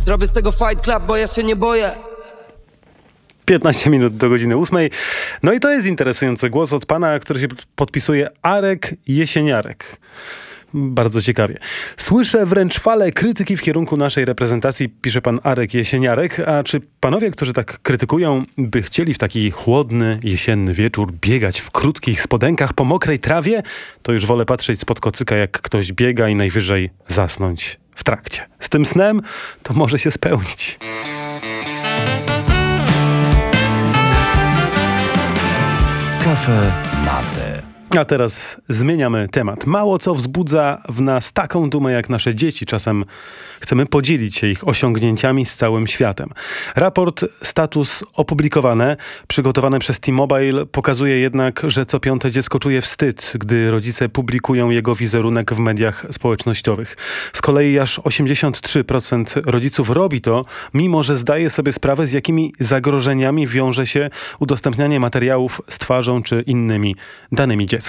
Zrobię z tego fight club, bo ja się nie boję. 15 minut do godziny 8. No i to jest interesujący głos od pana, który się podpisuje Arek Jesieniarek. Bardzo ciekawie. Słyszę wręcz falę krytyki w kierunku naszej reprezentacji, pisze pan Arek Jesieniarek. A czy panowie, którzy tak krytykują, by chcieli w taki chłodny, jesienny wieczór biegać w krótkich spodenkach po mokrej trawie, to już wolę patrzeć spod kocyka, jak ktoś biega i najwyżej zasnąć w trakcie. Z tym snem to może się spełnić. Kafe Mate. A teraz zmieniamy temat. Mało co wzbudza w nas taką dumę jak nasze dzieci. Czasem chcemy podzielić się ich osiągnięciami z całym światem. Raport Status opublikowany, przygotowany przez T-Mobile, pokazuje jednak, że co piąte dziecko czuje wstyd, gdy rodzice publikują jego wizerunek w mediach społecznościowych. Z kolei aż 83% rodziców robi to, mimo że zdaje sobie sprawę, z jakimi zagrożeniami wiąże się udostępnianie materiałów z twarzą czy innymi danymi dziecka.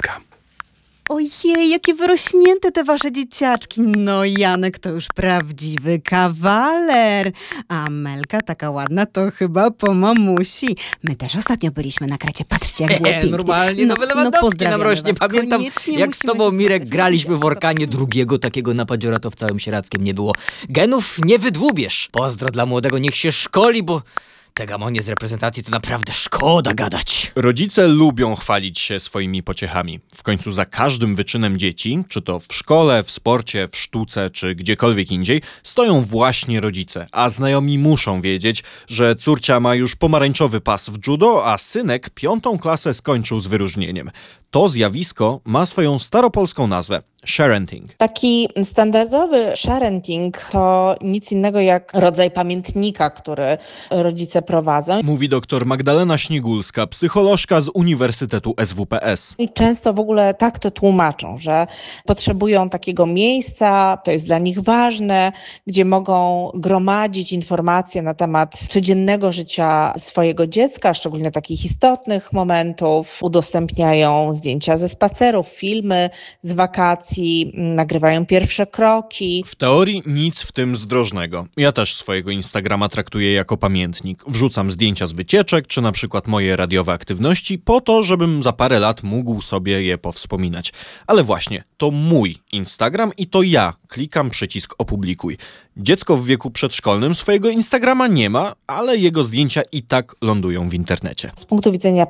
Ojej, jakie wyrośnięte te wasze dzieciaczki. No Janek to już prawdziwy kawaler. A Melka taka ładna to chyba po mamusi. My też ostatnio byliśmy na kracie. Patrzcie, jak było pięknie. Normalnie, nowy Lewandowski nam rośnie. Pamiętam, Koniecznie jak z tobą, musimy się Mirek, spotkać. graliśmy w Orkanie. Drugiego takiego napadziora to w całym Sieradzkiem nie było. Genów nie wydłubiesz. Pozdro dla młodego, niech się szkoli, bo te gamonie z reprezentacji to naprawdę szkoda gadać. Rodzice lubią chwalić się swoimi pociechami. W końcu za każdym wyczynem dzieci, czy to w szkole, w sporcie, w sztuce, czy gdziekolwiek indziej, stoją właśnie rodzice. A znajomi muszą wiedzieć, że córcia ma już pomarańczowy pas w judo, a synek 5. klasę skończył z wyróżnieniem. To zjawisko ma swoją staropolską nazwę – sharenting. Taki standardowy sharenting to nic innego jak rodzaj pamiętnika, który rodzice prowadzą. Mówi dr Magdalena Śnigulska, psycholożka z Uniwersytetu SWPS. I często w ogóle tak to tłumaczą, że potrzebują takiego miejsca, to jest dla nich ważne, gdzie mogą gromadzić informacje na temat codziennego życia swojego dziecka, szczególnie takich istotnych momentów. Udostępniają zdjęcia ze spacerów, filmy z wakacji, nagrywają pierwsze kroki. W teorii nic w tym zdrożnego. Ja też swojego Instagrama traktuję jako pamiętnik. Wrzucam zdjęcia z wycieczek, czy na przykład moje radiowe aktywności, po to, żebym za parę lat mógł sobie je powspominać. Ale właśnie, to mój Instagram i to ja klikam przycisk opublikuj. Dziecko w wieku przedszkolnym swojego Instagrama nie ma, ale jego zdjęcia i tak lądują w internecie. Z punktu widzenia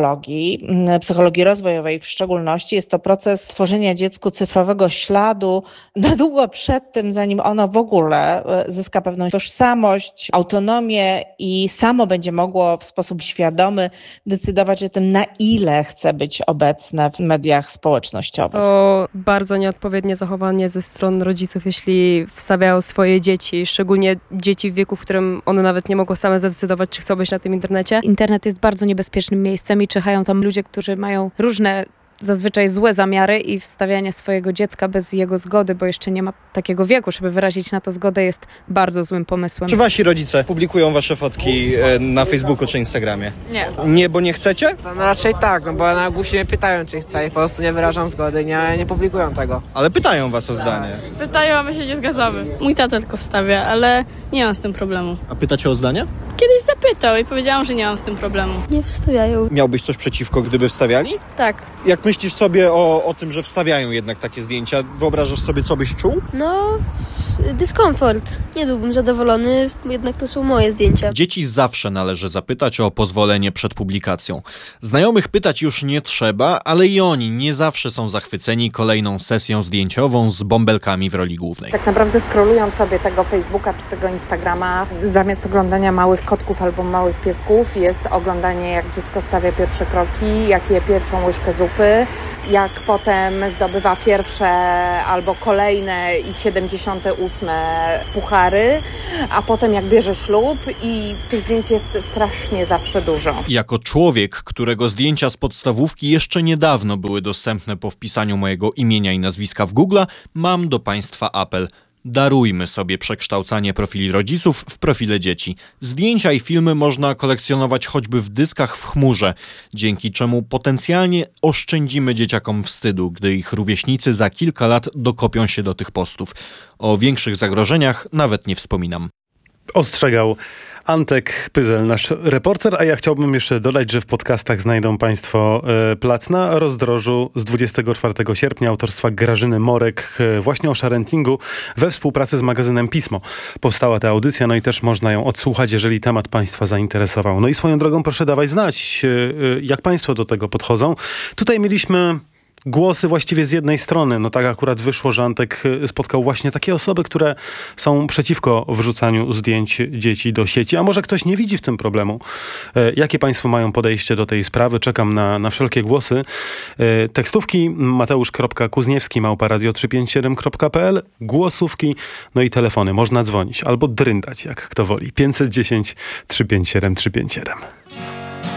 psychologii rozwojowej w szczególności, jest to proces tworzenia dziecku cyfrowego śladu na długo przed tym, zanim ono w ogóle zyska pewną tożsamość, autonomię i samo będzie mogło w sposób świadomy decydować o tym, na ile chce być obecne w mediach społecznościowych. To bardzo nieodpowiednie zachowanie ze stron rodziców, jeśli wstawiają swoje dzieci, szczególnie dzieci w wieku, w którym one nawet nie mogą same zadecydować, czy chcą być na tym internecie. Internet jest bardzo niebezpiecznym miejscem i czyhają tam ludzie, którzy mają różne, zazwyczaj złe zamiary i wstawianie swojego dziecka bez jego zgody, bo jeszcze nie ma takiego wieku, żeby wyrazić na to zgodę, jest bardzo złym pomysłem. Czy wasi rodzice publikują wasze fotki na Facebooku czy Instagramie? Nie. Nie, bo nie chcecie? No raczej tak, no bo na ogół się mnie pytają, czy chcę i po prostu nie wyrażam zgody, nie publikują tego. Ale pytają was o zdanie. Pytają, a my się nie zgadzamy. Mój tata tylko wstawia, ale nie mam z tym problemu. A pytacie o zdanie? Kiedyś zapytał i powiedziałam, że nie mam z tym problemu. Nie wstawiają. Miałbyś coś przeciwko, gdyby wstawiali? Tak. Jak myślisz sobie o tym, że wstawiają jednak takie zdjęcia, wyobrażasz sobie, co byś czuł? No, dyskomfort. Nie byłbym zadowolony, jednak to są moje zdjęcia. Dzieci zawsze należy zapytać o pozwolenie przed publikacją. Znajomych pytać już nie trzeba, ale i oni nie zawsze są zachwyceni kolejną sesją zdjęciową z bąbelkami w roli głównej. Tak naprawdę scrollując sobie tego Facebooka czy tego Instagrama, zamiast oglądania małych kotków albo małych piesków, jest oglądanie, jak dziecko stawia pierwsze kroki, jak je pierwszą łyżkę zupy, jak potem zdobywa pierwsze albo kolejne i 78 puchary, a potem jak bierze ślub i tych zdjęć jest strasznie zawsze dużo. Jako człowiek, którego zdjęcia z podstawówki jeszcze niedawno były dostępne po wpisaniu mojego imienia i nazwiska w Google, mam do Państwa apel. Darujmy sobie przekształcanie profili rodziców w profile dzieci. Zdjęcia i filmy można kolekcjonować choćby w dyskach w chmurze, dzięki czemu potencjalnie oszczędzimy dzieciakom wstydu, gdy ich rówieśnicy za kilka lat dokopią się do tych postów. O większych zagrożeniach nawet nie wspominam. ostrzegał Antek Pyzel, nasz reporter, a ja chciałbym jeszcze dodać, że w podcastach znajdą Państwo Plac na Rozdrożu z 24 sierpnia autorstwa Grażyny Morek właśnie o sharentingu we współpracy z magazynem Pismo. Powstała ta audycja, no i też można ją odsłuchać, jeżeli temat Państwa zainteresował. No i swoją drogą proszę dawać znać, jak Państwo do tego podchodzą. Tutaj mieliśmy głosy właściwie z jednej strony. No tak akurat wyszło, że Antek spotkał właśnie takie osoby, które są przeciwko wrzucaniu zdjęć dzieci do sieci. A może ktoś nie widzi w tym problemu? Jakie Państwo mają podejście do tej sprawy? Czekam na wszelkie głosy. Tekstówki mateusz.kuzniewski@radio357.pl, głosówki, no i telefony. Można dzwonić albo dryndać, jak kto woli. 510 357 357.